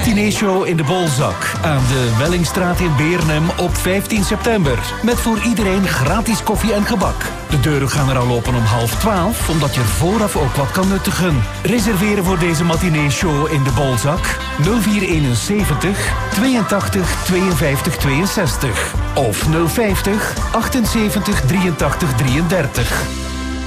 matineeshow in de Bolzak aan de Wellingstraat in Beernem op 15 september. Met voor iedereen gratis koffie en gebak. De deuren gaan er al open om 11:30, omdat je er vooraf ook wat kan nuttigen. Reserveren voor deze matineeshow in de Bolzak 0471 82 52 62 of 050 78 83 33.